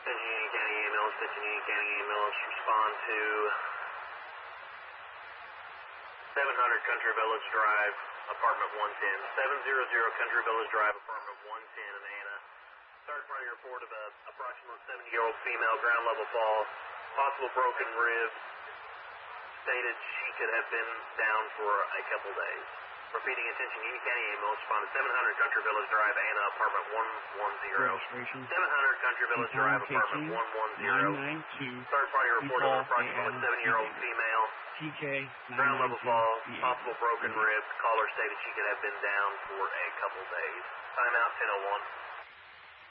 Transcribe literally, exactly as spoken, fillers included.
Union County ambulance, Pension Union County ambulance, respond to seven hundred Country Village Drive, apartment one ten. seven hundred Country Village Drive, apartment one ten in Anna. Third party report of a approximately seventy-year-old female, ground level fall, possible broken rib. Stated she could have been down for a couple days. Repeating, attention, Union County ambulance, respond to seven hundred Country Village Drive, Anna, apartment one one zero. seven hundred Country Village Drive, apartment one one zero. Third party report of an approximately seventy-year-old female, T K ground level fall, possible broken ribs. Caller stated she could have been down for a couple days. Timeout ten oh one.